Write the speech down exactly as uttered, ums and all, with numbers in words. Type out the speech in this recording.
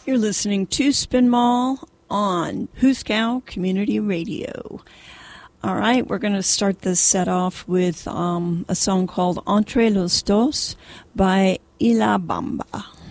You're listening to Spin Mall on Huskow Community Radio. All right, we're going to start this set off with um, a song called Entre los Dos by Ila Bamba.